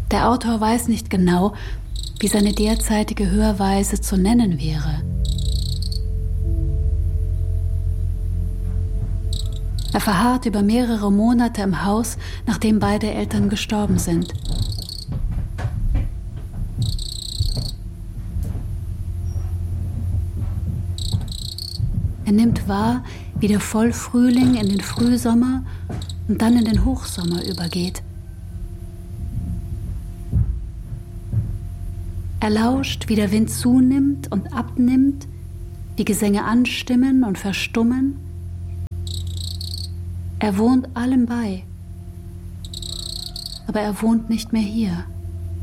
Der Autor weiß nicht genau, wie seine derzeitige Hörweise zu nennen wäre. Er verharrt über mehrere Monate im Haus, nachdem beide Eltern gestorben sind. Er nimmt wahr, wie der Vollfrühling in den Frühsommer und dann in den Hochsommer übergeht. Er lauscht, wie der Wind zunimmt und abnimmt, wie Gesänge anstimmen und verstummen. Er wohnt allem bei, aber er wohnt nicht mehr hier.